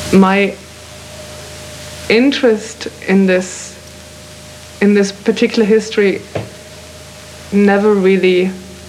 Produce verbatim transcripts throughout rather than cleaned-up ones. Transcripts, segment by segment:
my interest in this in this particular history never really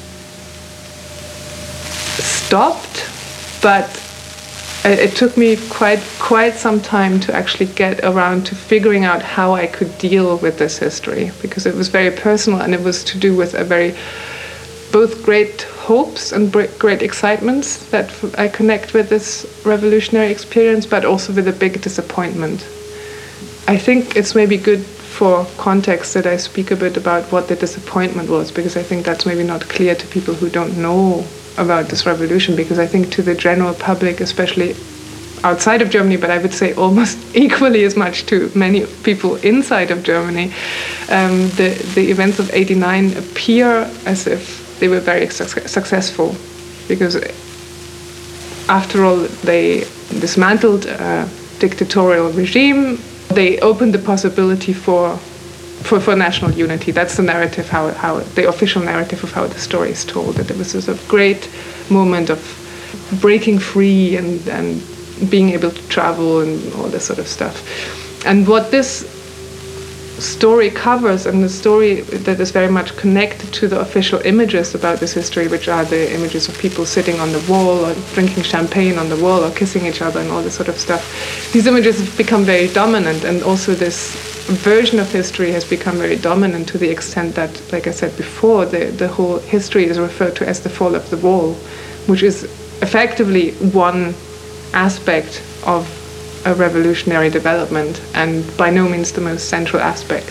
stopped, but it took me quite quite some time to actually get around to figuring out how I could deal with this history, because it was very personal and it was to do with a very both great hopes and great excitements that I connect with this revolutionary experience, but also with a big disappointment. I think it's maybe good for context that I speak a bit about what the disappointment was, because I think that's maybe not clear to people who don't know about this revolution, because I think to the general public, especially outside of Germany, but I would say almost equally as much to many people inside of Germany, um, the, the events of eighty-nine appear as if they were very su- successful, because after all, they dismantled a dictatorial regime. They opened the possibility for, for for national unity. That's the narrative, how how the official narrative of how the story is told. That it was a great moment of breaking free and and being able to travel and all this sort of stuff. And what this story covers, and the story that is very much connected to the official images about this history, which are the images of people sitting on the wall or drinking champagne on the wall or kissing each other and all this sort of stuff. These images have become very dominant, and also this version of history has become very dominant to the extent that, like I said before, the, the whole history is referred to as the fall of the wall, which is effectively one aspect of a revolutionary development, and by no means the most central aspect.